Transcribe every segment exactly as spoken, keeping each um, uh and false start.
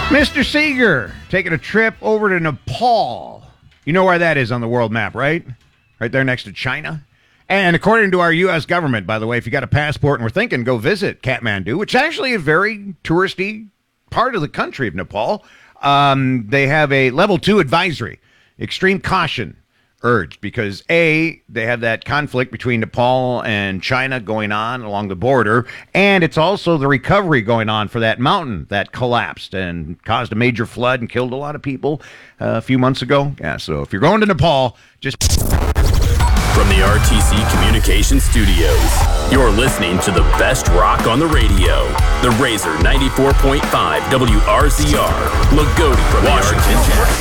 Mister Seeger taking a trip over to Nepal. You know where that is on the world map, right? Right there next to China. And according to our U S government, by the way, if you got a passport and we're thinking, go visit Kathmandu, which is actually a very touristy part of the country of Nepal, um, they have a level two advisory, extreme caution urged, because A, they have that conflict between Nepal and China going on along the border, and it's also the recovery going on for that mountain that collapsed and caused a major flood and killed a lot of people uh, a few months ago. Yeah, so if you're going to Nepal, just... From the R T C Communications Studios, you're listening to the best rock on the radio. The Razor ninety-four point five W R Z R, Lagodi, Washington,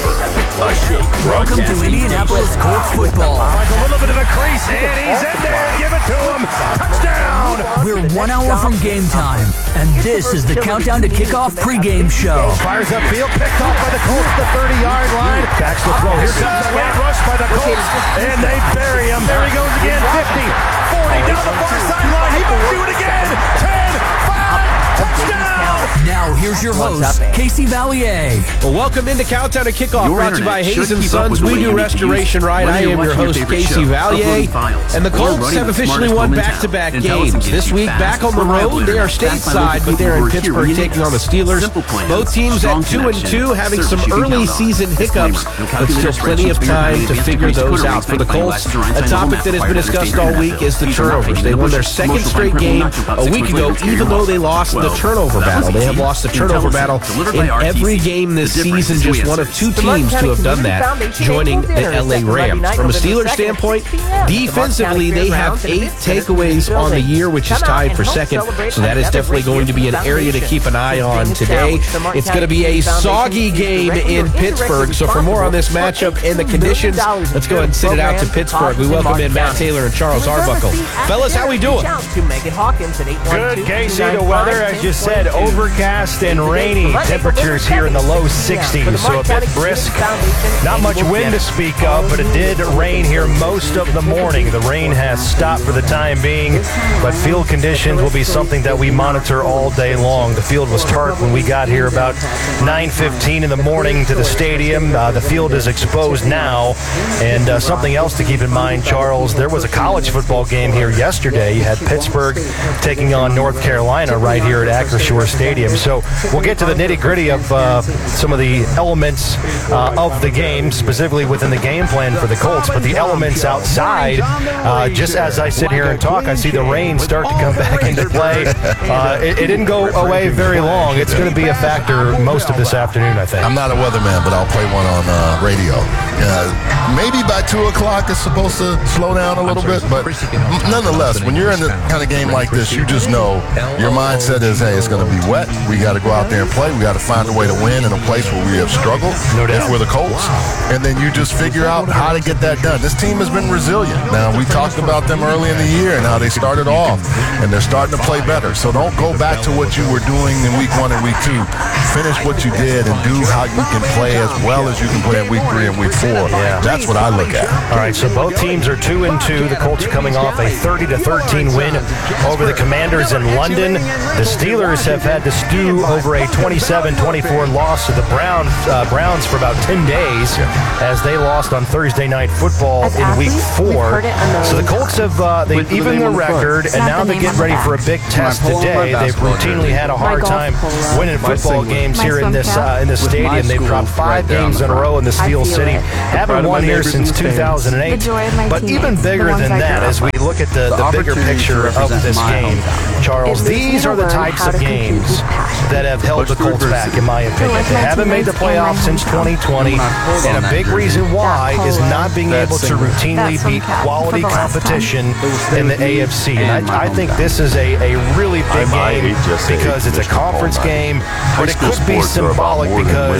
a shake. Welcome to Indianapolis Colts football. Like a little bit of a crease, and he's in there. Give it to him. Touchdown. We're one hour from game time, and this is the Countdown to Kickoff pregame show. Fires upfield, picked off by the Colts, the thirty-yard line. Backs the throw. Here comes the red rush by the Colts, and they bury him. There he goes again, fifty, forty, down the far sideline. He might do it again. ten, five, touchdown. Now, here's your host, Casey Valier. Well, welcome into Countdown to Kickoff, Your brought to you by internet Hayes should and keep up Sons. with the We way do you need to Restoration use it. Right. Whether I you're am your watching your host, favorite Casey show, Valier. uploading files, And the or Colts running have the officially smartest won phone in town. back-to-back Intelligent games. gives This you week, fast, back on the reliable road, they are internet. Backed by stateside, local but they're in people who are Pittsburgh here taking on the Steelers. Simple plans, Both teams strong at two and connection, two, having service some you can early count on. season hiccups, Disclaimer, no but still calculator plenty of spreadsheets, time to fingerprint figure advanced those degree out. For the squared Colts, restaurant, a I topic know that has been math, discussed fire all understand week is the These are not turnovers. painted They in won the their bush. second Commercial straight bank game not about a six week months ago, later, tear even your though loss. they lost the Well, turnover that battle. was They have easy. lost the turnover battle Delivered in by R T C. every game this The difference season. is Just we one of answer. two teams to have done that, joining the L A Rams. From a Steelers standpoint, defensively, they have eight takeaways on the year, which is tied for second, so that is definitely going to be an area to keep an eye on today. It's going to be a soggy game in Pittsburgh, so for more on this matchup and the conditions, let's go ahead and send it out to Pittsburgh. We welcome in Matt Taylor and Charles Arbuckle. Fellas, how we doing? Good, Casey. The weather, as you said, overcast and rainy. Temperatures here in the low sixties, so a bit brisk. Not much wind to speak of, but it did rain here most of the morning. The rain has stopped for the time being, but field conditions will be something that we monitor all day long. The field was tarred when we got here about nine fifteen in the morning to the stadium. Uh, the field is exposed now, and uh, something else to keep in mind, Charles, there was a college football game here yesterday. You had Pittsburgh taking on North Carolina right here at Acrisure Stadium. So we'll get to the nitty-gritty of uh, some of the elements uh, of the game, specifically within the game plan for the Colts, but the elements outside, uh, just as I sit here and talk, I see the rain start to come back into play. Uh, it, it didn't go away very long. It's going to be a factor most of this afternoon, I think. I'm not a weatherman, but I'll play one on uh, radio. Uh, maybe by two o'clock it's supposed to slow down a little bit, but nonetheless, when you're in a kind of game like this, you just know your mindset is, hey, it's going to be wet. We got to go out there and play. We got to find a way to win in a place where we have struggled. No doubt. If we're the Colts. And then you just figure out how to get that done. This team has been resilient. Now, we talked about them early in the year and how they started off, and they're starting to play better. So don't go back to what you were doing in week one and week two. Finish what you did and do how you can play as well as you can play in week three and week four. Yeah. That's what I look at. All right, so both teams are two and two. The Colts are coming off a thirty to thirteen win over the Commanders in London. The Steelers have had to stew over a twenty-seven twenty-four loss to the Browns, uh, Browns for about ten days as they lost on Thursday Night Football in week four. So the Colts have uh, they've evened their record, and now they get ready for a big test today. They've routinely had a hard time winning football games here in this uh, in this stadium. They've dropped five games in a row in the Steel City. Haven't won here since two thousand eight. But even bigger than that, as we look at the, the bigger picture of this game, Charles, these are the types of games that have held the Colts back, in my opinion. They haven't made the playoffs since twenty twenty, and a big reason why is not being able to routinely beat quality competition in the A F C. And I, I think this is a, a really big game because it's a conference game, but it could be symbolic because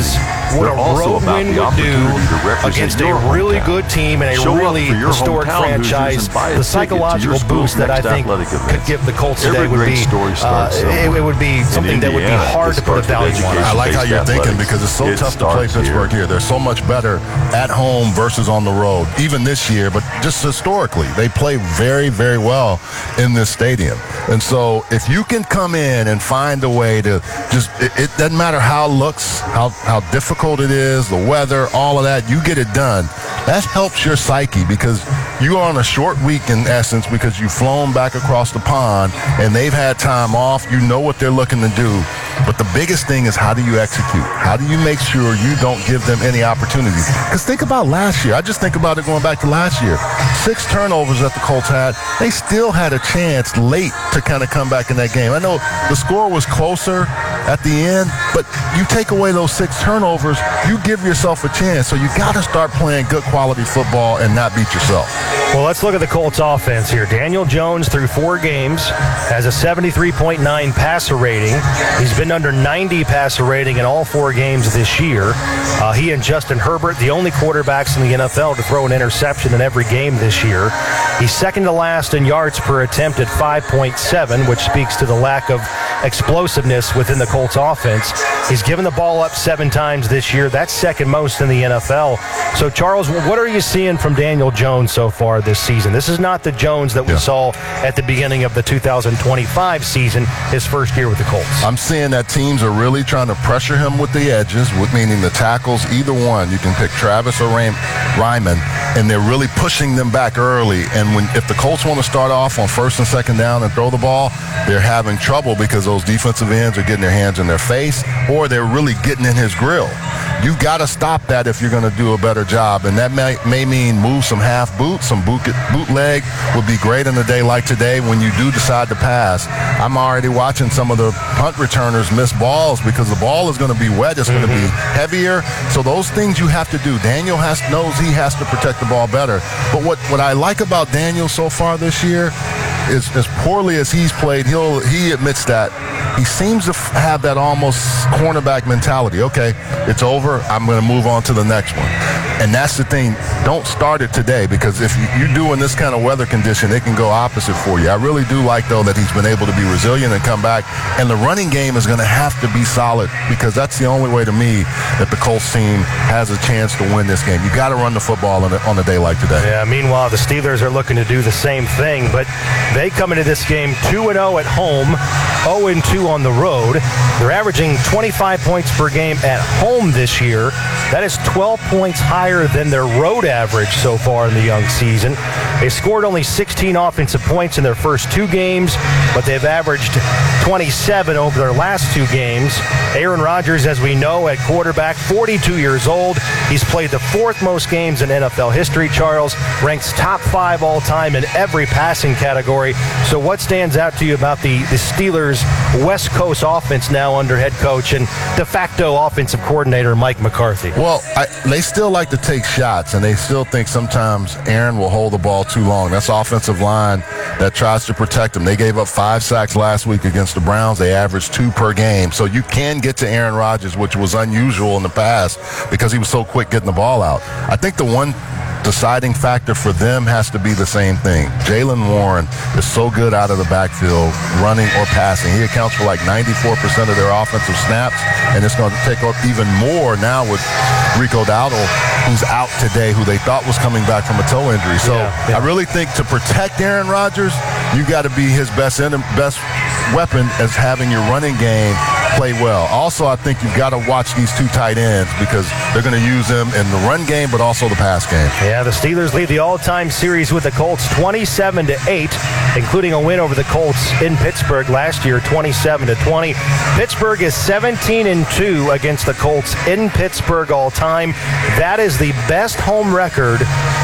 what a road win would do against a really good team and a really historic franchise. The psychological boost that I think could give the Colts today would be uh, it, it would be something that would be hard to put a value on. I like how you're thinking because it's so tough to play Pittsburgh here. They're so much better at home versus on the road, even this year, but just historically, they play very, very well in this stadium. And so if you can come in and find a way to just, it, it doesn't matter how it looks, how, how difficult it is, the weather, all of that, you get it done. That helps your psyche because you are on a short week in essence because you've flown back across the pond and they've had time off. You know what they're looking to do. But the biggest thing is how do you execute? How do you make sure you don't give them any opportunities? Because think about last year. I just think about it going back to last year. Six turnovers that the Colts had. They still had a chance late to kind of come back in that game. I know the score was closer at the end, but you take away those six turnovers, you give yourself a chance. So you got to start playing good quality football and not beat yourself. Well, let's look at the Colts offense here. Daniel Jones through four games has a seventy-three point nine passer rating. He's been under ninety passer rating in all four games this year. Uh, he and Justin Herbert, the only quarterbacks in the N F L to throw an interception in every game this year. He's second to last in yards per attempt at five point seven, which speaks to the lack of explosiveness within the Colts offense. He's given the ball up seven times this year. That's second most in the N F L. So, Charles, what are you seeing from Daniel Jones so far this season? This is not the Jones that we yeah. saw at the beginning of the two thousand twenty-five season, his first year with the Colts. I'm seeing that teams are really trying to pressure him with the edges, with meaning the tackles, either one. You can pick Travis or Ray- Ryman, and they're really pushing them back early. And when if the Colts want to start off on first and second down and throw the ball, they're having trouble because those defensive ends are getting their hands in their face or they're really getting in his grill. You've got to stop that if you're going to do a better job, and that may, may mean move some half boot, some boot, bootleg would be great on a day like today when you do decide to pass. I'm already watching some of the punt returners miss balls because the ball is going to be wet, it's mm-hmm. going to be heavier, so those things you have to do. Daniel has knows he has to protect the ball better, but what, what I like about Daniel so far this year is as poorly as he's played, he'll he admits that. He seems to f- have that almost cornerback mentality. Okay, it's over. I'm going to move on to the next one. And that's the thing. Don't start it today because if you do in this kind of weather condition, it can go opposite for you. I really do like, though, that he's been able to be resilient and come back. And the running game is going to have to be solid because that's the only way to me that the Colts team has a chance to win this game. You got to run the football on a, on a day like today. Yeah, meanwhile, the Steelers are looking to do the same thing, but they come into this game two and oh at home, oh and two on the road. They're averaging twenty-five points per game at home this year. That is twelve points higher than their road average so far in the young season. They scored only sixteen offensive points in their first two games, but they've averaged twenty-seven over their last two games. Aaron Rodgers, as we know, at quarterback, forty-two years old. He's played the fourth most games in N F L history, Charles. Ranks top five all time in every passing category. So what stands out to you about the, the Steelers' West Coast offense now under head coach and de facto offensive coordinator Mike McCarthy? Well, I, they still like to take shots, and they still think sometimes Aaron will hold the ball too long. That's offensive line that tries to protect them. They gave up five sacks last week against the Browns. They averaged two per game. So you can get to Aaron Rodgers, which was unusual in the past because he was so quick getting the ball out. I think the one deciding factor for them has to be the same thing. Jaylen Warren is so good out of the backfield, running or passing. He accounts for like ninety-four percent of their offensive snaps, and it's going to take up even more now with Rico Dowdle, who's out today, who they thought was coming back from a toe injury. So yeah, yeah. I really think to protect Aaron Rodgers, you got to be his best best weapon as having your running game play well. Also, I think you've got to watch these two tight ends because they're going to use them in the run game, but also the pass game. Yeah, the Steelers lead the all-time series with the Colts twenty-seven to eight, including a win over the Colts in Pittsburgh last year, twenty-seven to twenty. Pittsburgh is seventeen and two against the Colts in Pittsburgh all time. That is the best home record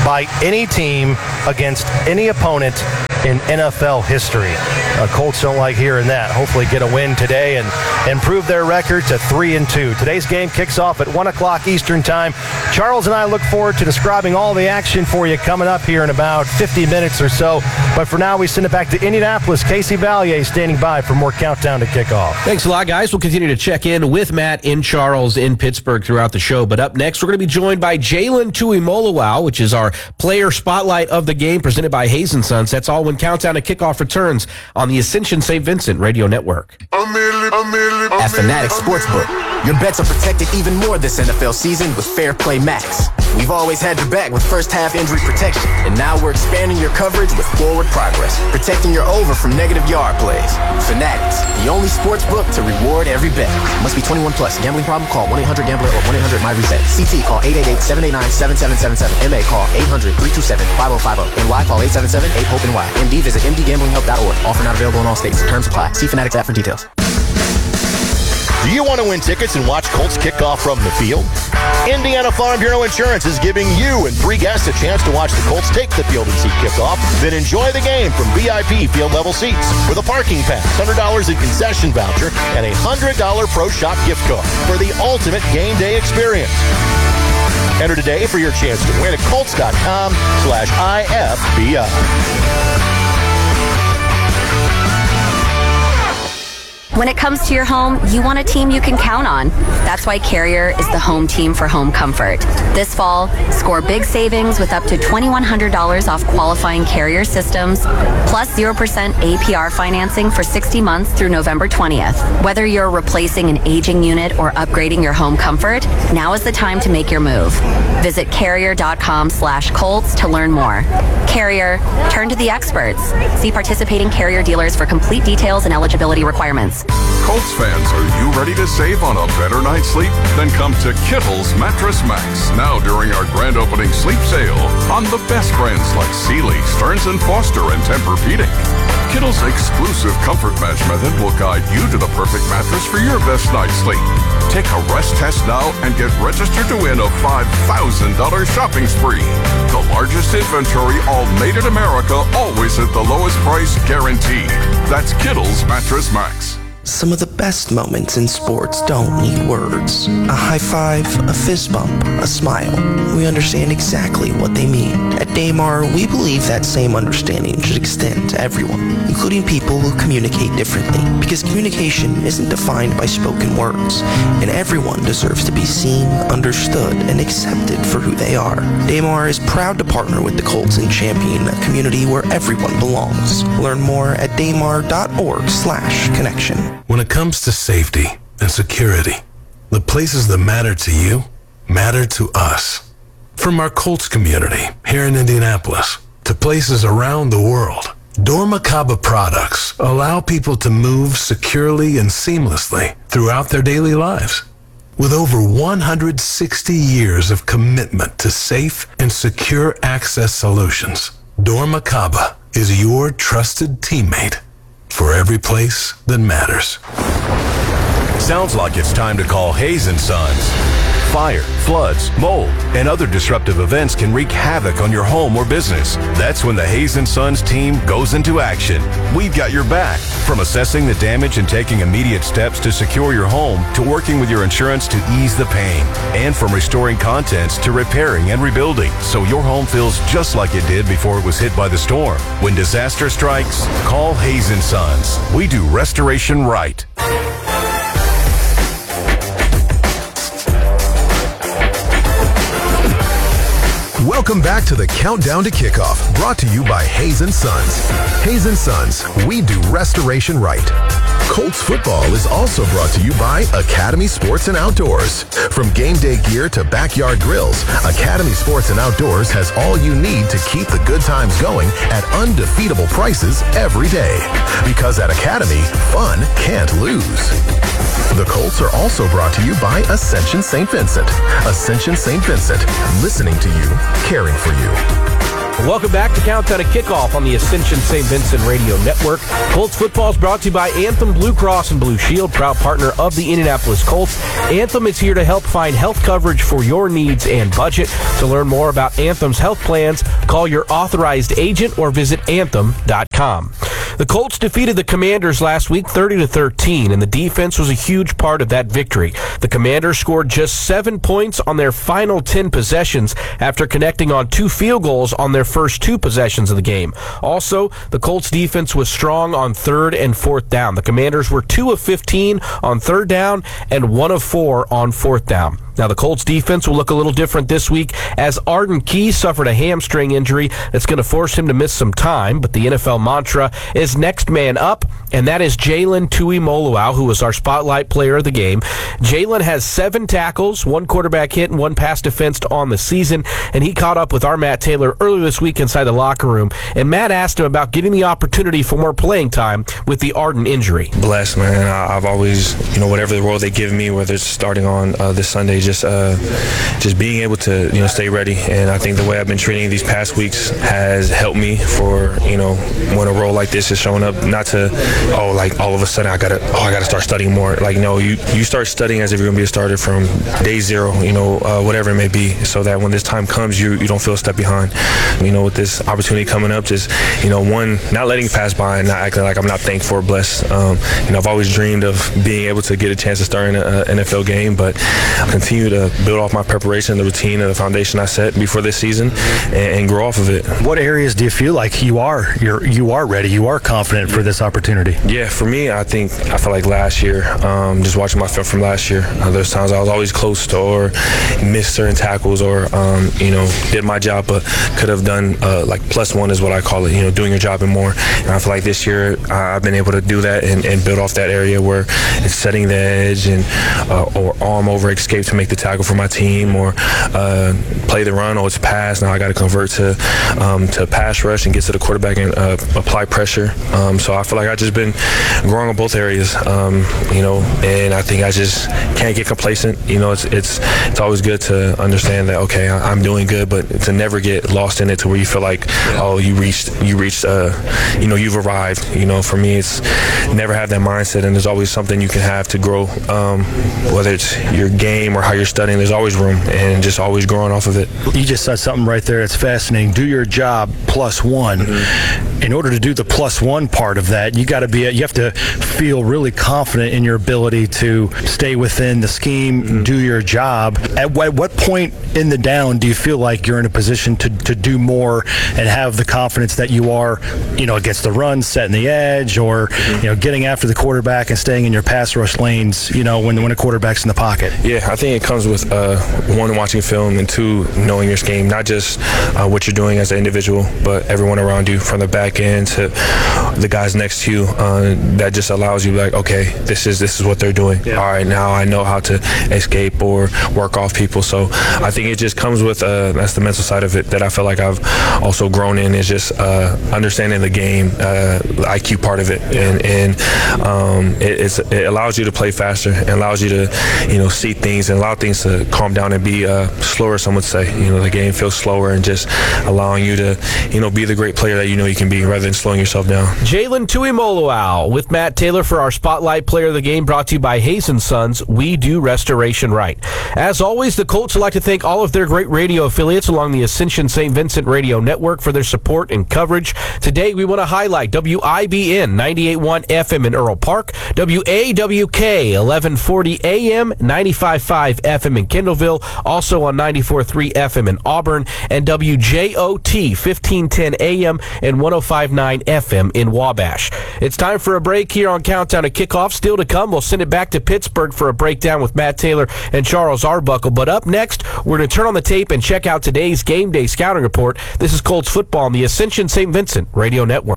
by any team against any opponent in N F L history. Uh, Colts don't like hearing that. Hopefully get a win today and improve their record to three and two. Today's game kicks off at one o'clock Eastern time. Charles and I look forward to describing all the action for you coming up here in about fifty minutes or so. But for now, we send it back to Indianapolis. Casey Valier standing by for more Countdown to Kickoff. Thanks a lot, guys. We'll continue to check in with Matt in Charles in Pittsburgh throughout the show. But up next, we're going to be joined by Jalen Tuimoloau, which is our player spotlight of the game presented by Hayes and Sons. That's all when Countdown to Kickoff returns on the Ascension Saint Vincent Radio Network. At Fanatics Sportsbook, your bets are protected even more this N F L season with Fair Play Max. We've always had your back with first-half injury protection, and now we're expanding your coverage with Forward Progress, protecting your over from negative yard plays. Fanatics, the only sports book to reward every bet. Must be twenty-one plus. Gambling problem? Call one eight hundred gambler or one eight hundred my reset. C T, call eight eight eight, seven eight nine, seven seven seven seven. M A, call eight hundred, three two seven, five oh five oh. N Y, call eight seven seven, eight hope N Y. M D, visit m d gambling help dot org. Offer not available in all states. Terms apply. See Fanatics app for details. Do you want to win tickets and watch Colts kickoff from the field? Indiana Farm Bureau Insurance is giving you and three guests a chance to watch the Colts take the field and seat kickoff, then enjoy the game from V I P field level seats with a parking pass, one hundred dollars in concession voucher, and a one hundred dollars Pro Shop gift card for the ultimate game day experience. Enter today for your chance to win at Colts.com slash IFBI. When it comes to your home, you want a team you can count on. That's why Carrier is the home team for home comfort. This fall, score big savings with up to twenty-one hundred dollars off qualifying Carrier systems, plus zero percent A P R financing for sixty months through November twentieth. Whether you're replacing an aging unit or upgrading your home comfort, now is the time to make your move. Visit carrier.com slash Colts to learn more. Carrier, turn to the experts. See participating Carrier dealers for complete details and eligibility requirements. Colts fans, are you ready to save on a better night's sleep? Then come to Kittle's Mattress Max, now during our grand opening sleep sale on the best brands like Sealy, Stearns and Foster, and Tempur-Pedic. Kittle's exclusive comfort match method will guide you to the perfect mattress for your best night's sleep. Take a rest test now and get registered to win a five thousand dollars shopping spree. The largest inventory, all made in America, always at the lowest price guaranteed. That's Kittle's Mattress Max. Some of the best moments in sports don't need words. A high five, a fist bump, a smile. We understand exactly what they mean. At Daymar, we believe that same understanding should extend to everyone, including people who communicate differently. Because communication isn't defined by spoken words, and everyone deserves to be seen, understood, and accepted for who they are. Daymar is proud to partner with the Colts and champion a community where everyone belongs. Learn more at daymar.org slash connection. When it comes to safety and security, the places that matter to you matter to us. From our Colts community here in Indianapolis to places around the world, Dormakaba products allow people to move securely and seamlessly throughout their daily lives. With over one hundred sixty years of commitment to safe and secure access solutions, Dormakaba is your trusted teammate for every place that matters. Sounds like it's time to call Hayes and Sons. Fire, floods, mold, and other disruptive events can wreak havoc on your home or business. That's when the Hayes and Sons team goes into action. We've got your back. From assessing the damage and taking immediate steps to secure your home, to working with your insurance to ease the pain, and from restoring contents to repairing and rebuilding, so your home feels just like it did before it was hit by the storm. When disaster strikes, call Hayes and Sons. We do restoration right. Welcome back to the Countdown to Kickoff, brought to you by Hayes and Sons. Hayes and Sons, we do restoration right. Colts football is also brought to you by Academy Sports and Outdoors. From game day gear to backyard grills, Academy Sports and Outdoors has all you need to keep the good times going at undefeatable prices every day. Because at Academy, fun can't lose. The Colts are also brought to you by Ascension Saint Vincent. Ascension Saint Vincent, listening to you, caring for you. Welcome back to Countdown to Kickoff on the Ascension Saint Vincent Radio Network. Colts football is brought to you by Anthem Blue Cross and Blue Shield, proud partner of the Indianapolis Colts. Anthem is here to help find health coverage for your needs and budget. To learn more about Anthem's health plans, call your authorized agent or visit anthem dot com. The Colts defeated the Commanders last week thirty to thirteen, and the defense was a huge part of that victory. The Commanders scored just seven points on their final ten possessions after connecting on two field goals on their first two possessions of the game. Also, the Colts defense was strong on third and fourth down. The Commanders were two of fifteen on third down and one of four on fourth down. Now, the Colts defense will look a little different this week as Arden Key suffered a hamstring injury that's going to force him to miss some time, but the N F L mantra is next man up, and that is Jalen Tuimoloau, who was our spotlight player of the game. Jalen has seven tackles, one quarterback hit, and one pass defensed on the season, and he caught up with our Matt Taylor earlier this week inside the locker room, and Matt asked him about getting the opportunity for more playing time with the Arden injury. Blessed, man. I've always, you know, whatever the role they give me, whether it's starting on uh, this Sunday, just uh, just being able to, you know, stay ready. And I think the way I've been training these past weeks has helped me for, you know, when a role like this is showing up, not to, oh, like all of a sudden I gotta, oh, I gotta start studying more. Like, no, you, you start studying as if you're gonna be a starter from day zero, you know, uh, whatever it may be, so that when this time comes, you you don't feel a step behind. You know, with this opportunity coming up, just, you know, one, not letting it pass by and not acting like I'm not thankful or blessed. Um, you know, I've always dreamed of being able to get a chance to start in an N F L game, but I continue to build off my preparation, the routine, and the foundation I set before this season, and, and grow off of it. What areas do you feel like you are you're you are ready, you are confident for this opportunity? Yeah, for me, I think I feel like last year, um, just watching my film from last year, uh, there's times I was always close to or missed certain tackles or um, you know, did my job but could have done uh, like plus one is what I call it, you know, doing your job and more. And I feel like this year uh, I've been able to do that and, and build off that area where it's setting the edge and uh, or arm over escape to make the tackle for my team, or uh, play the run, or it's pass. Now I got to convert to um, to pass rush and get to the quarterback and uh, apply pressure. Um, so I feel like I've just been growing in both areas, um, you know, and I think I just can't get complacent. You know, it's it's it's always good to understand that, okay, I'm doing good, but to never get lost in it to where you feel like, oh, you reached, you reached, uh, you know, you've arrived. You know, for me, it's never have that mindset, and there's always something you can have to grow, um, whether it's your game or how you're studying. There's always room, and just always growing off of it. You just said something right there that's fascinating. Do your job plus one. Mm-hmm. In order to do the plus one part of that, you got to be, you have to feel really confident in your ability to stay within the scheme, mm-hmm. do your job. At what, what point in the down do you feel like you're in a position to, to do more and have the confidence that you are, you know, against the run, setting the edge, or, mm-hmm. you know, getting after the quarterback and staying in your pass rush lanes, you know, when, when a quarterback's in the pocket? Yeah, I think it comes with, uh, one, watching film, and two, knowing your scheme, not just uh, what you're doing as an individual, but everyone around you, from the back end to the guys next to you. Uh, that just allows you, like, okay, this is this is what they're doing. Yeah. All right, now I know how to escape or work off people. So I think it just comes with, uh, that's the mental side of it that I feel like I've also grown in, is just uh, understanding the game, uh, the I Q part of it. And, and um, it, it's, it allows you to play faster, and allows you to, you know, see things and allow things to calm down and be uh, slower, some would say. You know, the game feels slower, and just allowing you to, you know, be the great player that you know you can be, rather than slowing yourself down. Jalen Tuimoloau with Matt Taylor for our Spotlight Player of the Game, brought to you by Hayes and Sons. We do restoration right. As always, the Colts would like to thank all of their great radio affiliates along the Ascension Saint Vincent Radio Network for their support and coverage. Today, we want to highlight W I B N ninety-eight point one F M in Earl Park, W A W K eleven forty A M, ninety-five point five F M in Kendallville, also on ninety-four point three F M in Auburn, and W J O T fifteen ten A M and one oh five point nine F M in Wabash. It's time for a break here on Countdown to Kickoff. Still to come, we'll send it back to Pittsburgh for a breakdown with Matt Taylor and Charles Arbuckle. But up next, we're going to turn on the tape and check out today's game day scouting report. This is Colts football on the Ascension Saint Vincent Radio Network.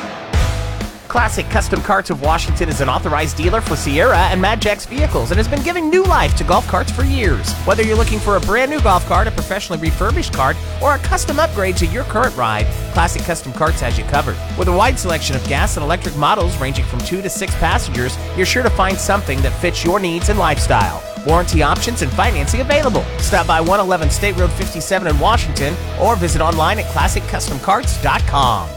Classic Custom Carts of Washington is an authorized dealer for Sierra and Mad Jax vehicles and has been giving new life to golf carts for years. Whether you're looking for a brand new golf cart, a professionally refurbished cart, or a custom upgrade to your current ride, Classic Custom Carts has you covered. With a wide selection of gas and electric models ranging from two to six passengers, you're sure to find something that fits your needs and lifestyle. Warranty options and financing available. Stop by one eleven State Road fifty-seven in Washington or visit online at classic custom carts dot com.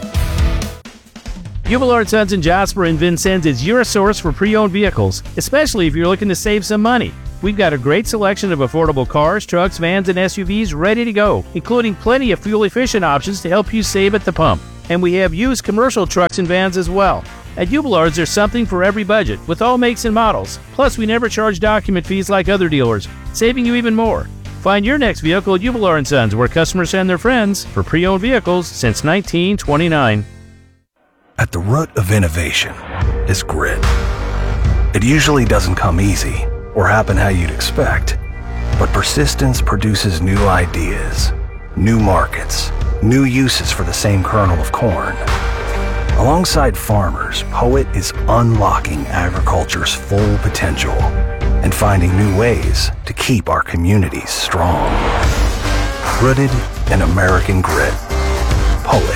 Jubilo and Sons in Jasper and Vincennes is your source for pre-owned vehicles, especially if you're looking to save some money. We've got a great selection of affordable cars, trucks, vans, and S U Vs ready to go, including plenty of fuel-efficient options to help you save at the pump. And we have used commercial trucks and vans as well. At Jubilards, there's something for every budget, with all makes and models. Plus, we never charge document fees like other dealers, saving you even more. Find your next vehicle at Jubilar and Sons, where customers send their friends for pre-owned vehicles since nineteen twenty-nine. At the root of innovation is grit. It usually doesn't come easy or happen how you'd expect, but persistence produces new ideas, new markets, new uses for the same kernel of corn. Alongside farmers, Poet is unlocking agriculture's full potential and finding new ways to keep our communities strong. Rooted in American grit. Poet.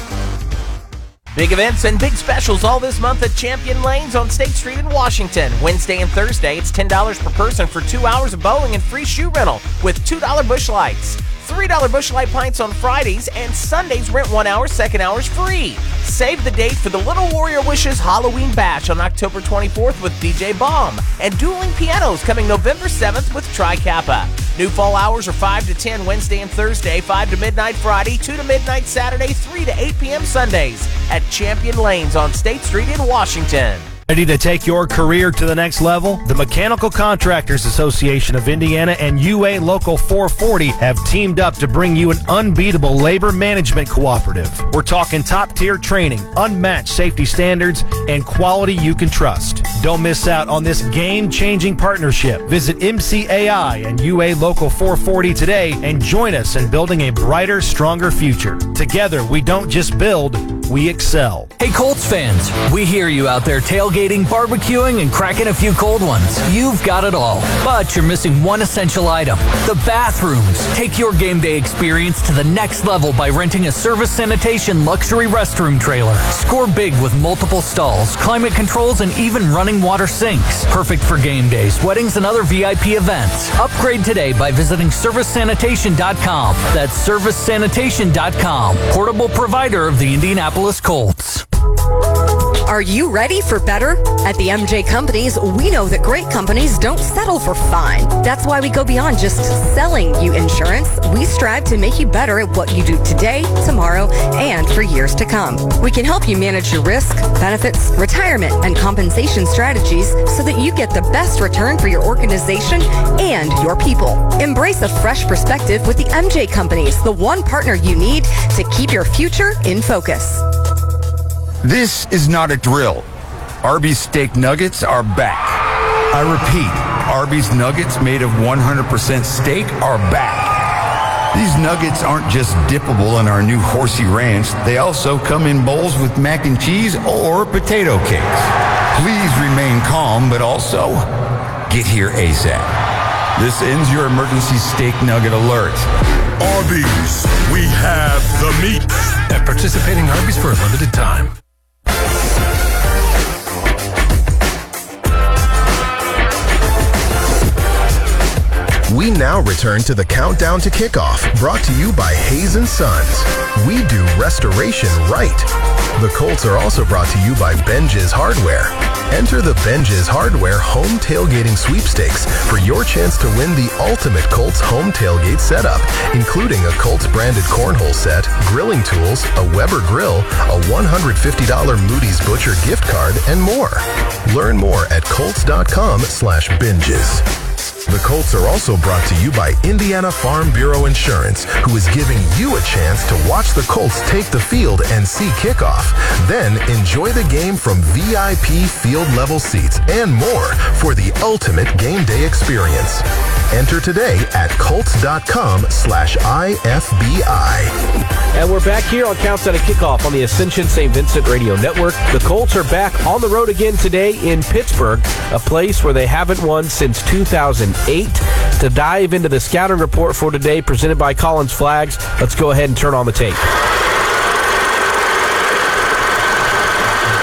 Big events and big specials all this month at Champion Lanes on State Street in Washington. Wednesday and Thursday, it's ten dollars per person for two hours of bowling and free shoe rental with two dollar Busch Lights. three dollar Busch Light pints on Fridays, and Sundays rent one hour, second hour's free. Save the date for the Little Warrior Wishes Halloween Bash on October twenty-fourth with D J Bomb, and Dueling Pianos coming November seventh with Tri Kappa. New fall hours are five to ten Wednesday and Thursday, five to midnight Friday, two to midnight Saturday, three to eight p.m. Sundays at Champion Lanes on State Street in Washington. Ready to take your career to the next level? The Mechanical Contractors Association of Indiana and U A Local four forty have teamed up to bring you an unbeatable labor management cooperative. We're talking top-tier training, unmatched safety standards, and quality you can trust. Don't miss out on this game-changing partnership. Visit M C A I and U A Local four forty today and join us in building a brighter, stronger future. Together, we don't just build, we excel. Hey, Colts fans, we hear you out there tailgating, barbecuing, and cracking a few cold ones. You've got it all, but you're missing one essential item: the bathrooms. Take your game day experience to the next level by renting a Service Sanitation luxury restroom trailer. Score big with multiple stalls, climate controls, and even running water sinks. Perfect for game days, weddings, and other V I P events. Upgrade today by visiting service sanitation dot com. That's service sanitation dot com, portable provider of the Indianapolis Colts. Are you ready for better? At the M J Companies, we know that great companies don't settle for fine. That's why we go beyond just selling you insurance. We strive to make you better at what you do today, tomorrow, and for years to come. We can help you manage your risk, benefits, retirement, and compensation strategies so that you get the best return for your organization and your people. Embrace a fresh perspective with the M J Companies, the one partner you need to keep your future in focus. This is not a drill. Arby's steak nuggets are back. I repeat, Arby's nuggets made of one hundred percent steak are back. These nuggets aren't just dippable in our new Horsey Ranch. They also come in bowls with mac and cheese or potato cakes. Please remain calm, but also get here ASAP. This ends your emergency steak nugget alert. Arby's, we have the meat. At participating Arby's for a limited time. We now return to the Countdown to Kickoff, brought to you by Hayes and Sons. We do restoration right. The Colts are also brought to you by Benji's Hardware. Enter the Benji's Hardware Home Tailgating Sweepstakes for your chance to win the ultimate Colts home tailgate setup, including a Colts branded cornhole set, grilling tools, a Weber grill, a one hundred fifty dollars Moody's Butcher gift card, and more. Learn more at colts.com slash binges. The Colts are also brought to you by Indiana Farm Bureau Insurance, who is giving you a chance to watch the Colts take the field and see kickoff. Then enjoy the game from V I P field-level seats and more for the ultimate game day experience. Enter today at colts.com slash IFBI. And we're back here on Countdown to Kickoff on the Ascension Saint Vincent Radio Network. The Colts are back on the road again today in Pittsburgh, a place where they haven't won since two thousand eight. To dive into the scouting report for today, presented by Collins Flags, let's go ahead and turn on the tape.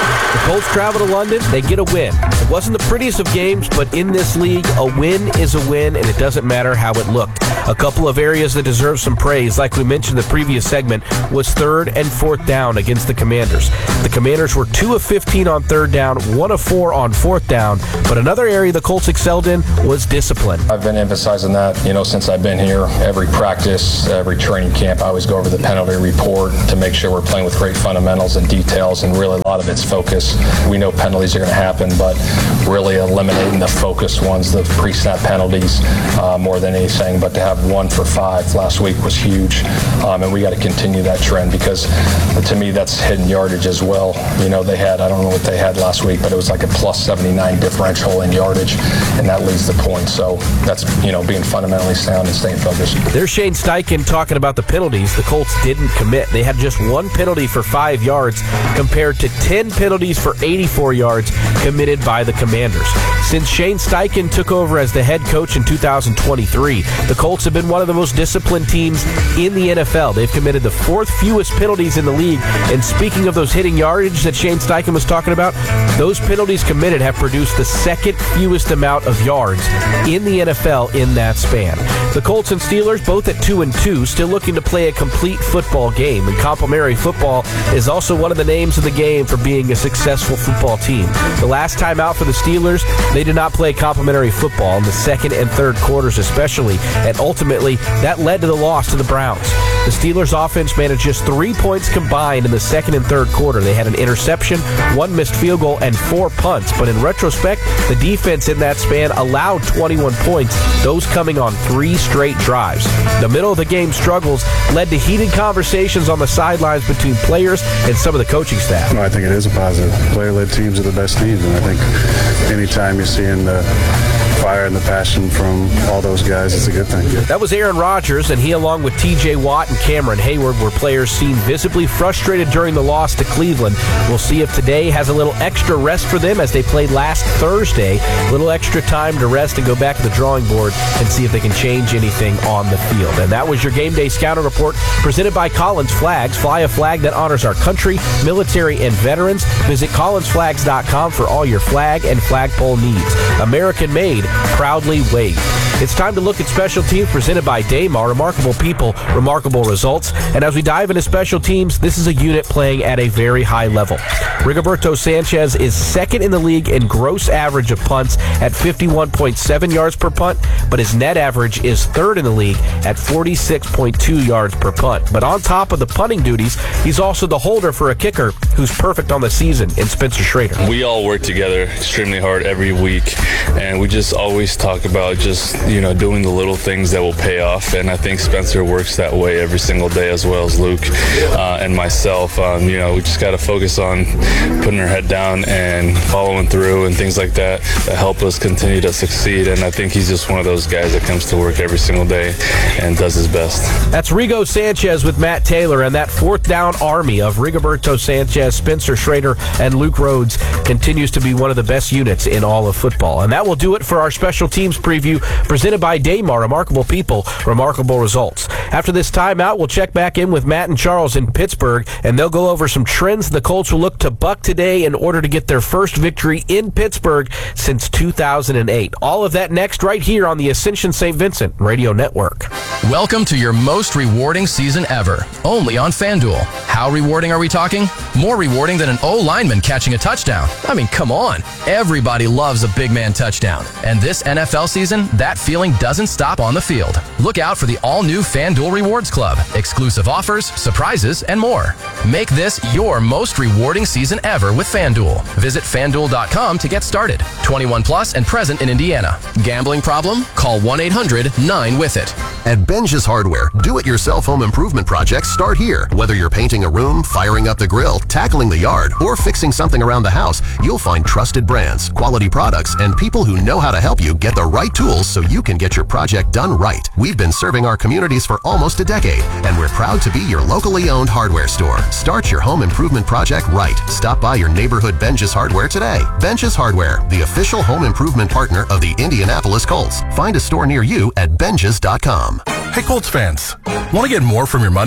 Colts travel to London, they get a win. It wasn't the prettiest of games, but in this league, a win is a win, and it doesn't matter how it looked. A couple of areas that deserve some praise, like we mentioned in the previous segment, was third and fourth down against the Commanders. The Commanders were two of fifteen on third down, one of four on fourth down, but another area the Colts excelled in was discipline. I've been emphasizing that, you know, since I've been here. Every practice, every training camp, I always go over the penalty report to make sure we're playing with great fundamentals and details, and really a lot of it's focus. We know penalties are going to happen, but really eliminating the focused ones, the pre-snap penalties, uh, more than anything. But to have one for five last week was huge, um, and we got to continue that trend, because to me that's hidden yardage as well. You know, they had, I don't know what they had last week, but it was like a plus seventy-nine differential in yardage, and that leads the point. So that's, you know, being fundamentally sound and staying focused. There's Shane Steichen talking about the penalties. The Colts didn't commit. They had just one penalty for five yards compared to ten penalties for eighty-four yards committed by the Commanders. Since Shane Steichen took over as the head coach in two thousand twenty-three, the Colts have been one of the most disciplined teams in the N F L. They've committed the fourth fewest penalties in the league. And speaking of those hitting yardage that Shane Steichen was talking about, those penalties committed have produced the second fewest amount of yards in the N F L in that span. The Colts and Steelers both at two and two, still looking to play a complete football game. And complementary football is also one of the names of the game for being a successful football team. The last time out for the Steelers, they did not play complementary football in the second and third quarters especially, and ultimately that led to the loss to the Browns. The Steelers' offense managed just three points combined in the second and third quarter. They had an interception, one missed field goal, and four punts. But in retrospect, the defense in that span allowed twenty-one points, those coming on three straight drives. The middle of the game struggles led to heated conversations on the sidelines between players and some of the coaching staff. No, I think it is a positive. Player-led teams are the best teams, and I think anytime you're seeing the fire and the passion from all those guys, it's a good thing. That was Aaron Rodgers, and he, along with T J Watt and Cameron Hayward, were players seen visibly frustrated during the loss to Cleveland. We'll see if today has a little extra rest for them as they played last Thursday. A little extra time to rest and go back to the drawing board and see if they can change anything on the field. And that was your Game Day Scouting Report presented by Collins Flags. Fly a flag that honors our country, military, and veterans. Visit collins flags dot com for all your flag and flagpole needs. American made, proudly waved. It's time to look at special teams presented by Daymar. Remarkable people, remarkable results. And as we dive into special teams, this is a unit playing at a very high level. Rigoberto Sanchez is second in the league in gross average of punts at fifty-one point seven yards per punt, but his net average is third in the league at forty-six point two yards per punt. But on top of the punting duties, he's also the holder for a kicker who's perfect on the season in Spencer Schrader. We all work together extremely hard every week, and we just always talk about just, you know, doing the little things that will pay off, and I think Spencer works that way every single day, as well as Luke uh, and myself. Um, you know, we just got to focus on putting our head down and following through and things like that that help us continue to succeed, and I think he's just one of those guys that comes to work every single day and does his best. That's Rigo Sanchez with Matt Taylor, and that fourth down army of Rigoberto Sanchez, Spencer Schrader, and Luke Rhodes continues to be one of the best units in all of football. And that will do it for our special teams preview presented by Daymar. Remarkable people, remarkable results. After this timeout, we'll check back in with Matt and Charles in Pittsburgh, and they'll go over some trends the Colts will look to buck today in order to get their first victory in Pittsburgh since two thousand eight. All of that next right here on the Ascension Saint Vincent Radio Network. Welcome to your most rewarding season ever, only on FanDuel. How rewarding are we talking? More rewarding than an O-lineman catching a touchdown. I mean, come on. Everybody loves a big man touchdown. And this N F L season, that feeling doesn't stop on the field. Look out for the all-new FanDuel Rewards Club. Exclusive offers, surprises, and more. Make this your most rewarding season ever with FanDuel. Visit FanDuel dot com to get started. twenty-one plus and present in Indiana. Gambling problem? Call one eight hundred nine with it. At Benja's Hardware, do-it-yourself home improvement projects start here. Whether you're painting a room, firing up the grill, tackling the yard, or fixing something around the house, you'll find trusted brands, quality products, and people who know how to help you get the right tools so you can get your project done right. We've been serving our communities for almost a decade, and we're proud to be your locally owned hardware store. Start your home improvement project right. Stop by your neighborhood Benja's Hardware today. Benja's Hardware, the official home improvement partner of the Indianapolis Colts. Find a store near you at benjas dot com. Hey Colts fans, want to get more from your money?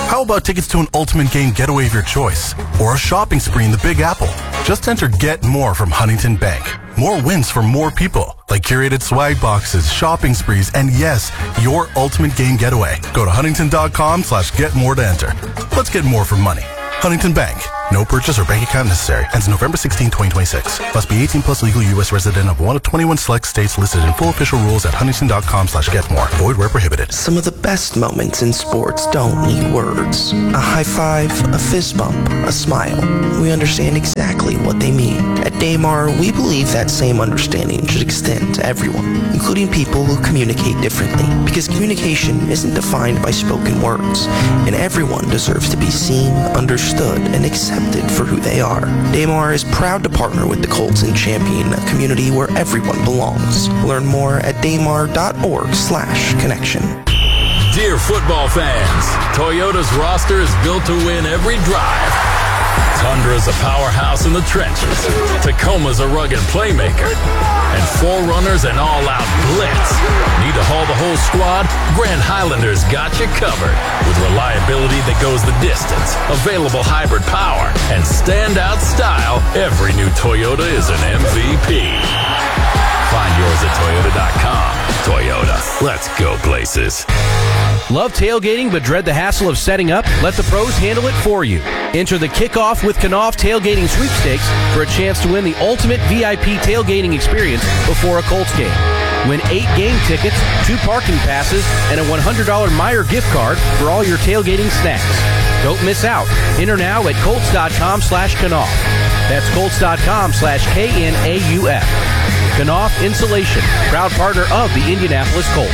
How about tickets to an ultimate game getaway of your choice? Or a shopping spree in the Big Apple? Just enter Get More from Huntington Bank. More wins for more people, like curated swag boxes, shopping sprees, and yes, your ultimate game getaway. Go to huntington.com slash get more to enter. Let's get more for money. Huntington Bank. No purchase or bank account necessary. Ends November sixteenth, twenty twenty-six. Must be eighteen plus, legal U S resident of one of twenty-one select states listed in full official rules at huntington.com slash get more. Void where prohibited. Some of the best moments in sports don't need words. A high five, a fist bump, a smile. We understand exactly what they mean. At Daymar, we believe that same understanding should extend to everyone, including people who communicate differently. Because communication isn't defined by spoken words, and everyone deserves to be seen, understood, and accepted for who they are. Daymar is proud to partner with the Colts and champion a community where everyone belongs. Learn more at daymar.org slash connection. Dear football fans, Toyota's roster is built to win every drive. Tundra's a powerhouse in the trenches. Tacoma's a rugged playmaker. And four runners an all-out blitz. Need to haul the whole squad? Grand Highlander's got you covered. With reliability that goes the distance, available hybrid power, and standout style, every new Toyota is an M V P. Find yours at toyota dot com. Toyota, let's go places. Love tailgating but dread the hassle of setting up? Let the pros handle it for you. Enter the Kickoff with Knauf Tailgating Sweepstakes for a chance to win the ultimate V I P tailgating experience before a Colts game. Win eight game tickets, two parking passes, and a one hundred dollars Meijer gift card for all your tailgating snacks. Don't miss out. Enter now at colts.com slash Knauf. That's colts.com slash K N A U F. Knauf Insulation, proud partner of the Indianapolis Colts.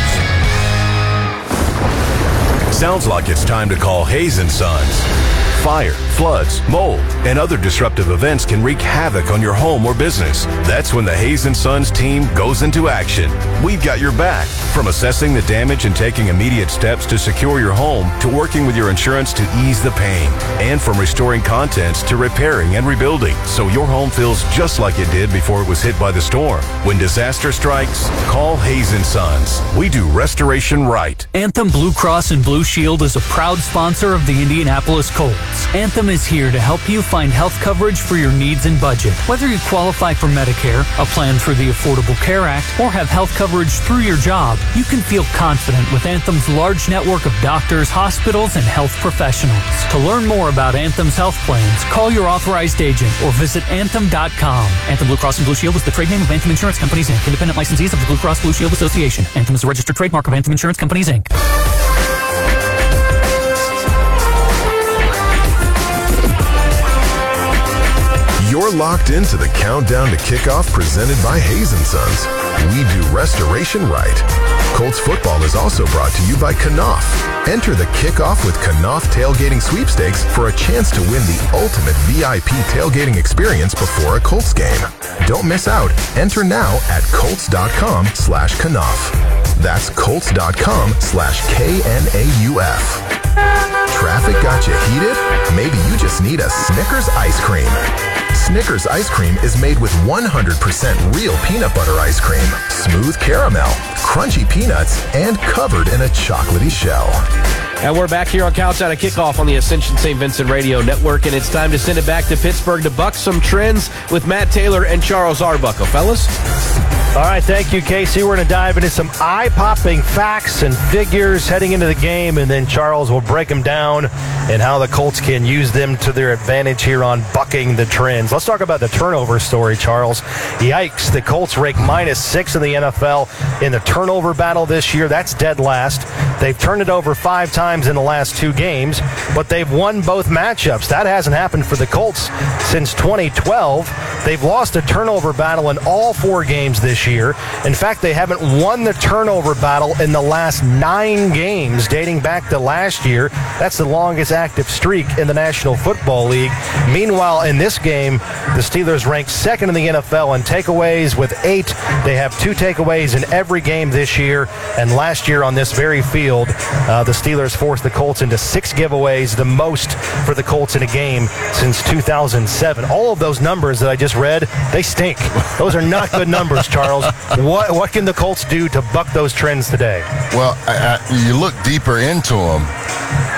Sounds like it's time to call Hayes and Sons. Fire, floods, mold, and other disruptive events can wreak havoc on your home or business. That's when the Hayes and Sons team goes into action. We've got your back. From assessing the damage and taking immediate steps to secure your home, to working with your insurance to ease the pain, and from restoring contents to repairing and rebuilding, so your home feels just like it did before it was hit by the storm. When disaster strikes, call Hayes and Sons. We do restoration right. Anthem Blue Cross and Blue Shield is a proud sponsor of the Indianapolis Colts. Anthem is here to help you find health coverage for your needs and budget. Whether you qualify for Medicare, a plan through the Affordable Care Act, or have health coverage through your job, you can feel confident with Anthem's large network of doctors, hospitals, and health professionals. To learn more about Anthem's health plans, call your authorized agent or visit anthem dot com. Anthem Blue Cross and Blue Shield is the trade name of Anthem Insurance Companies, Incorporated. Independent licensees of the Blue Cross Blue Shield Association. Anthem is a registered trademark of Anthem Insurance Companies, Incorporated. You're locked into the Countdown to Kickoff presented by Hayes and Sons. We do restoration right. Colts football is also brought to you by Knauf. Enter the Kickoff with Knauf Tailgating Sweepstakes for a chance to win the ultimate V I P tailgating experience before a Colts game. Don't miss out. Enter now at colts.com slash Knauf. That's colts.com slash K N A U F. Traffic got you heated? Maybe you just need a Snickers ice cream. Snickers ice cream is made with one hundred percent real peanut butter ice cream, smooth caramel, crunchy peanuts, and covered in a chocolatey shell. And we're back here on Countdown to Kickoff on the Ascension Saint Vincent Radio Network, and it's time to send it back to Pittsburgh to buck some trends with Matt Taylor and Charles Arbuckle. Fellas? All right, thank you, Casey. We're going to dive into some eye-popping facts and figures heading into the game, and then Charles will break them down and how the Colts can use them to their advantage here on bucking the trends. Let's talk about the turnover story, Charles. Yikes, the Colts rank minus six in the N F L in the turnover battle this year. That's dead last. They've turned it over five times in the last two games, but they've won both matchups. That hasn't happened for the Colts since twenty twelve. They've lost a turnover battle in all four games this year. In fact, they haven't won the turnover battle in the last nine games, dating back to last year. That's the longest active streak in the National Football League. Meanwhile, in this game, the Steelers ranked second in the N F L in takeaways with eight. They have two takeaways in every game this year, and last year on this very field, uh, the Steelers forced the Colts into six giveaways, the most for the Colts in a game since two thousand seven. All of those numbers that I just read, they stink. Those are not good numbers, Charles. What what can the Colts do to buck those trends today? Well, I, I, you look deeper into them,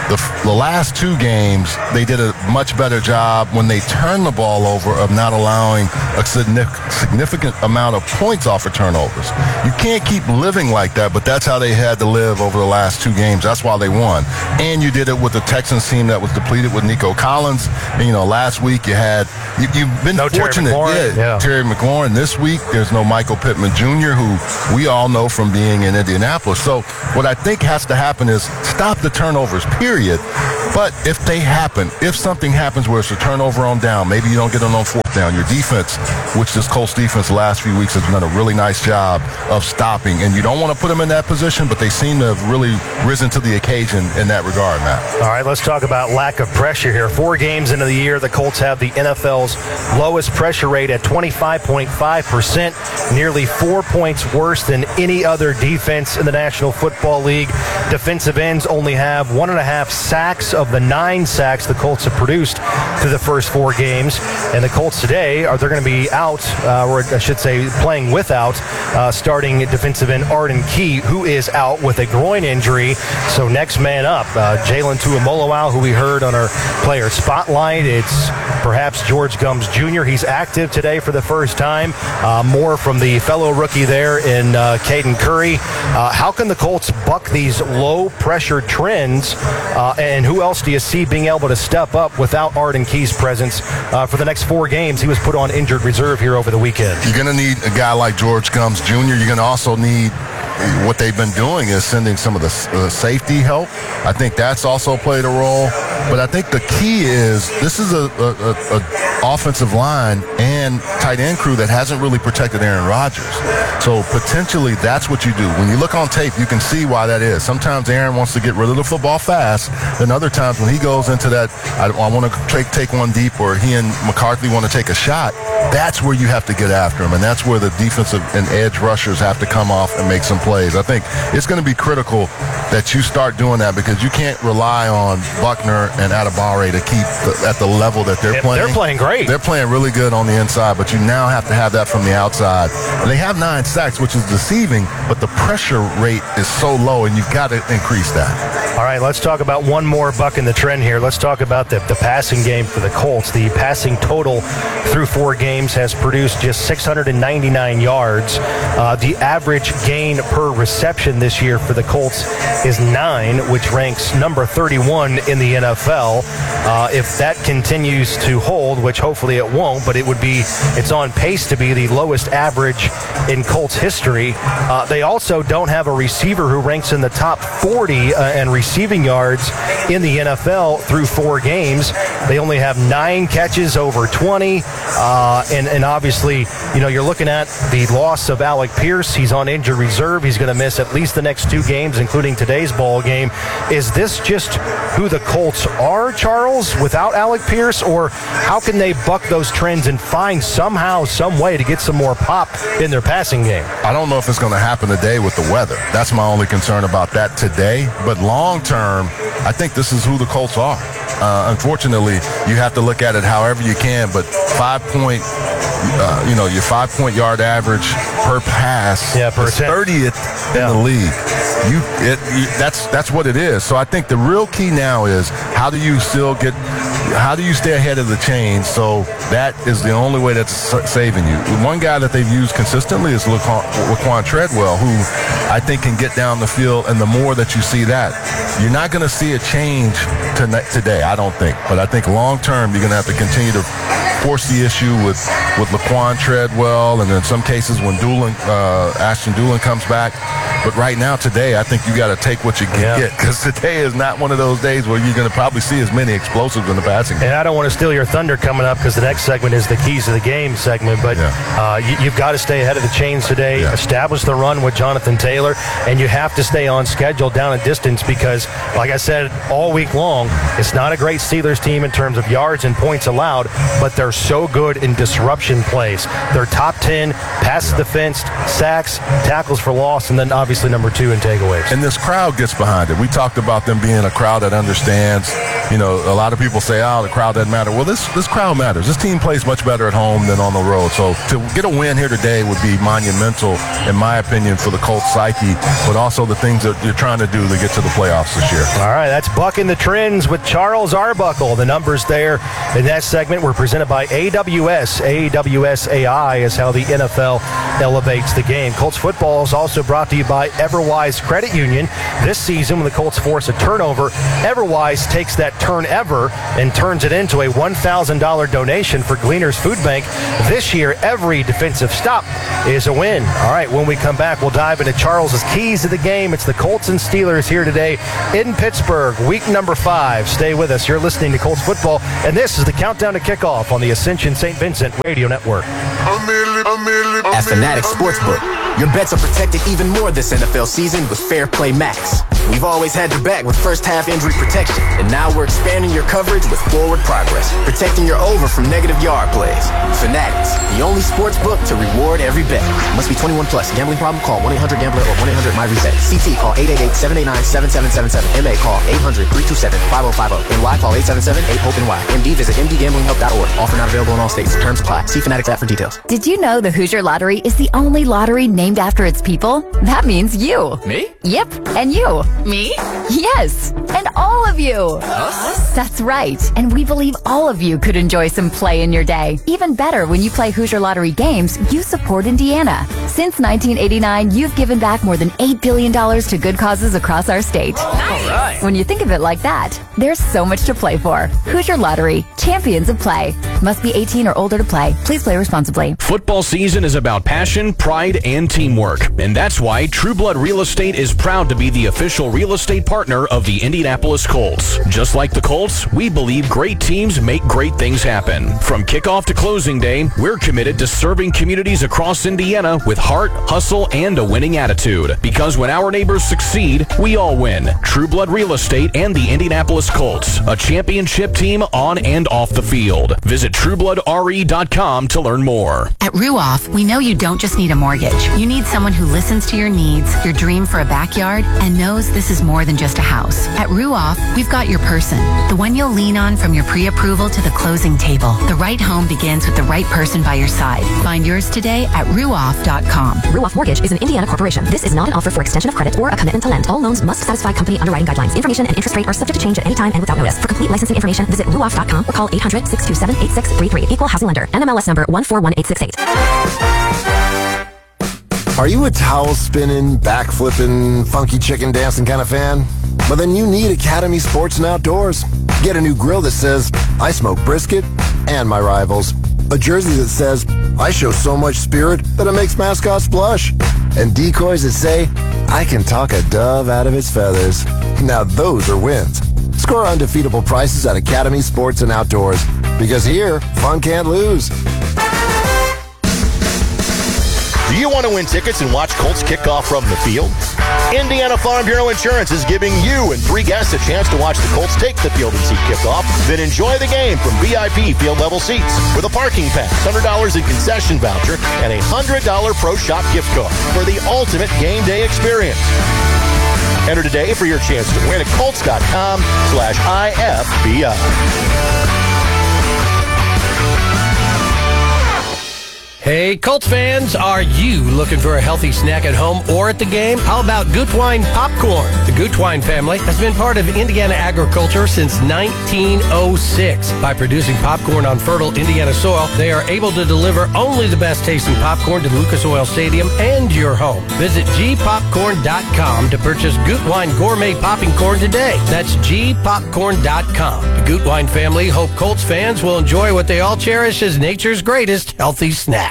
the, the last two games, they did a much better job when they turned the ball over of not allowing a significant amount of points off of turnovers. You can't keep living like that, but that's how they had to live over the last two games. That's why they won. And you did it with the Texans team that was depleted with Nico Collins. And, you know, last week you had, you, you've been no fortunate. Terry McLaurin. Yeah, yeah. Terry McLaurin. This week, there's no Michael Pittman Junior, who we all know from being in Indianapolis. So what I think has to happen is stop the turnovers, period. But if they happen, if something happens where it's a turnover on down, maybe you don't get it on fourth down, your defense, which this Colts defense the last few weeks has done a really nice job of stopping. And you don't want to put them in that position, but they seem to have really risen to the occasion in that regard, Matt. All right, let's talk about lack of pressure here. Four games into the year, the Colts have the N F L's lowest pressure rate at twenty-five point five percent, nearly four points worse than any other defense in the National Football League. Defensive ends only have one and a half sacks of the nine sacks the Colts have produced through the first four games. And the Colts today, are they're going to be out, uh, or I should say playing without, uh, starting defensive end Arden Key, who is out with a groin injury. So next man up, uh, Jalen Tuimoloau, who we heard on our player spotlight. It's perhaps George Gumbs Junior He's active today for the first time. Uh, more from the fellow rookie there in uh, Caden Curry. Uh, how can the Colts buck these low-pressure trends, uh, and who else do you see being able to step up without Arden Key's presence uh, for the next four games? He was put on injured reserve here over the weekend. You're going to need a guy like George Gumbs Junior You're going to also need, what they've been doing is sending some of the uh, safety help. I think that's also played a role. But I think the key is this is a, a, a, a offensive line and tight end crew that hasn't really protected Aaron Rodgers. So potentially that's what you do. When you look on tape, you can see why that is. Sometimes Aaron wants to get rid of the football fast, and other times when he goes into that, I, I want to take, take one deep, or he and McCarthy want to take a shot, that's where you have to get after him, and that's where the defensive and edge rushers have to come off and make some plays. I think it's going to be critical that you start doing that, because you can't rely on Buckner and Adebawore to keep the, at the level that they're yeah, playing. They're playing great. They're playing really good on the inside, but you now have to have that from the outside. And they have nine sacks, which is deceiving, but the pressure rate is so low, and you've got to increase that. All right, let's talk about one more buck in the trend here. Let's talk about the, the passing game for the Colts. The passing total through four games has produced just six hundred ninety-nine yards. Uh, the average gain per reception this year for the Colts is nine, which ranks number thirty-one in the N F L. Uh, if that continues to hold, which hopefully it won't, but it would be, it's on pace to be the lowest average in Colts history. Uh, they also don't have a receiver who ranks in the top forty uh, and receiving yards in the N F L through four games. They only have nine catches over twenty, uh, and, and obviously, you know, you're looking at the loss of Alec Pierce. He's on injured reserve. He's going to miss at least the next two games, including today's ball game. Is this just who the Colts are, Charles, without Alec Pierce, or how can they buck those trends and find somehow, some way to get some more pop in their passing game? I don't know if it's going to happen today with the weather. That's my only concern about that today. But long term, I think this is who the Colts are. Uh, unfortunately, you have to look at it however you can, but five point, uh, you know, your five point yard average per pass yeah, per is thirtieth in yeah. the league. You, it, you, that's that's what it is. So I think the real key now is how do you still get, how do you stay ahead of the chain? So that is the only way that's saving you. One guy that they've used consistently is Laquan, Laquan Treadwell, who I think can get down the field, and the more that you see that, you're not going to see a change tonight, today, I don't think. But I think long term, you're going to have to continue to force the issue with, with Laquan Treadwell, and in some cases when Doolin, uh, Ashton Doolin comes back. But right now, today, I think you got to take what you can yeah. get, because today is not one of those days where you're going to probably see as many explosives in the passing game. And I don't want to steal your thunder coming up, because the next segment is the keys to the game segment. But yeah. uh, you, you've got to stay ahead of the chains today, yeah. establish the run with Jonathan Taylor, and you have to stay on schedule down a distance, because, like I said all week long, it's not a great Steelers team in terms of yards and points allowed, but they're so good in disruption plays. They're top ten, pass yeah. defense, sacks, tackles for loss, and then obviously number two in takeaways. And this crowd gets behind it. We talked about them being a crowd that understands you know, a lot of people say, oh, the crowd doesn't matter. Well, this, this crowd matters. This team plays much better at home than on the road. So to get a win here today would be monumental, in my opinion, for the Colts psyche, but also the things that you're trying to do to get to the playoffs this year. All right, that's Bucking the Trends with Charles Arbuckle. The numbers there in that segment were presented by A W S. A W S A I is how the N F L elevates the game. Colts football is also brought to you by Everwise Credit Union. This season, when the Colts force a turnover, Everwise takes that turn ever and turns it into a one thousand dollars donation for Gleaners Food Bank. This year, every defensive stop is a win. All right, when we come back, we'll dive into Charles's keys to the game. It's the Colts and Steelers here today in Pittsburgh, week number five. Stay with us. You're listening to Colts football, and this is the countdown to kickoff on the Ascension Saint Vincent Radio Network. At Fanatics Sportsbook, your bets are protected even more this N F L season with Fair Play Max. We've always had your back with first half injury protection, and now we're expanding your coverage with Forward Progress, protecting your over from negative yard plays. Fanatics, the only sports book to reward every bet. Must be twenty-one plus. Gambling problem? Call one eight hundred gambler or one eight hundred my reset. C T call eight eight eight, seven eight nine, seven seven seven seven. M A call eight hundred, three two seven, five oh five oh. N Y call eight seven seven, eight hope N Y. M D visit m d gambling help dot org. Offer not available in all states. Terms apply. See Fanatics app for details. Did you know the Hoosier Lottery is the only lottery named after its people? That means you. Me? Yep, and you. Me? Yes, and all of you. Us? That's right, and we believe all of you could enjoy some play in your day. Even better, when you play Hoosier Lottery games, you support Indiana. Since nineteen eighty-nine, you've given back more than eight billion dollars to good causes across our state. Nice. All right. When you think of it like that, there's so much to play for. Hoosier Lottery, champions of play. Must be eighteen or older to play. Please play responsibly. Football season is about passion, pride, and teamwork. And that's why True Blood Real Estate is proud to be the official real estate partner of the Indianapolis Colts. Just like the Colts, we believe great teams make great things happen. From kickoff to closing day, we're committed to serving communities across Indiana with heart, hustle, and a winning attitude. Because when our neighbors succeed, we all win. True Blood Real Estate and the Indianapolis Colts, a championship team on and off the field. Visit true blood r e dot com to learn more. At Ruoff, we know you don't just need a mortgage. You need someone who listens to your needs, your dream for a backyard, and knows this is more than just a house. At Ruoff, we've got your person, the one you'll lean on from your pre-approval to the closing table. The right home begins with the right person by your side. Find yours today at ruoff dot com. Ruoff Mortgage is an Indiana corporation. This is not an offer for extension of credit or a commitment to lend. All loans must satisfy company underwriting guidelines. Information and interest rate are subject to change at any time and without notice. For complete licensing information, visit ruoff dot com or call eight hundred, six two seven, eight six three three. Equal housing lender. N M L S number one four one eight six eight. Are you a towel spinning, back flipping, funky chicken dancing kind of fan? Well, then you need Academy Sports and Outdoors. Get a new grill that says, I smoke brisket and my rivals. A jersey that says, I show so much spirit that it makes mascots blush. And decoys that say, I can talk a dove out of its feathers. Now those are wins. Score undefeatable prices at Academy Sports and Outdoors. Because here, fun can't lose. Do you want to win tickets and watch Colts kickoff from the field? Indiana Farm Bureau Insurance is giving you and three guests a chance to watch the Colts take the field and see kickoff, then enjoy the game from V I P field level seats with a parking pass, one hundred dollars in concession voucher, and a one hundred dollars Pro Shop gift card for the ultimate game day experience. Enter today for your chance to win at colts dot com slash I F B I. Hey, Colts fans, are you looking for a healthy snack at home or at the game? How about Gutwein Popcorn? The Gutwein family has been part of Indiana agriculture since nineteen oh six. By producing popcorn on fertile Indiana soil, they are able to deliver only the best tasting popcorn to Lucas Oil Stadium and your home. Visit g popcorn dot com to purchase Gutwein Gourmet Popping Corn today. That's g popcorn dot com. The Gutwein family hope Colts fans will enjoy what they all cherish as nature's greatest healthy snack.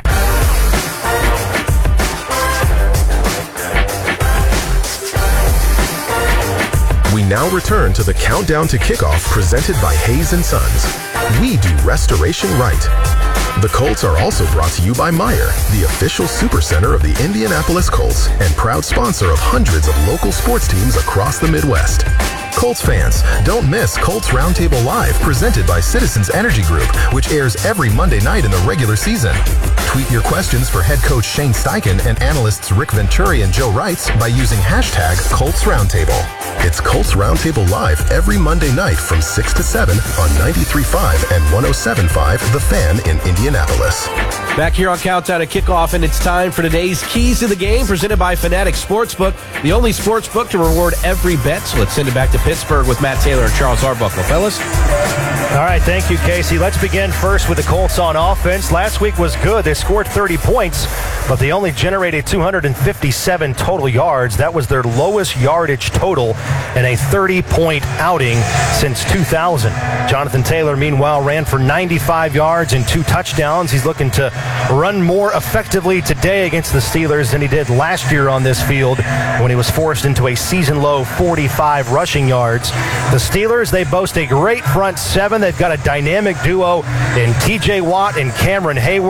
We now return to the Countdown to Kickoff presented by Hayes and Sons. We do restoration right. The Colts are also brought to you by Meijer, the official supercenter of the Indianapolis Colts and proud sponsor of hundreds of local sports teams across the Midwest. Colts fans, don't miss Colts Roundtable Live, presented by Citizens Energy Group, which airs every Monday night in the regular season. Tweet your questions for head coach Shane Steichen and analysts Rick Venturi and Joe Reitz by using hashtag Colts Roundtable. It's Colts Roundtable Live every Monday night from six to seven on ninety-three point five and one oh seven point five The Fan in Indianapolis. Back here on Countdown to Kickoff, and it's time for today's Keys to the Game, presented by Fanatics Sportsbook, the only sportsbook to reward every bet. So let's send it back to Pittsburgh with Matt Taylor and Charles Arbuckle. Fellas? All right, thank you, Casey. Let's begin first with the Colts on offense. Last week was good. They scored thirty points, but they only generated two hundred fifty-seven total yards. That was their lowest yardage total in a thirty-point outing since two thousand. Jonathan Taylor, meanwhile, ran for ninety-five yards and two touchdowns. He's looking to run more effectively today against the Steelers than he did last year on this field when he was forced into a season-low forty-five rushing yards. The Steelers, they boast a great front seven. They've got a dynamic duo in T J Watt and Cameron Hayward.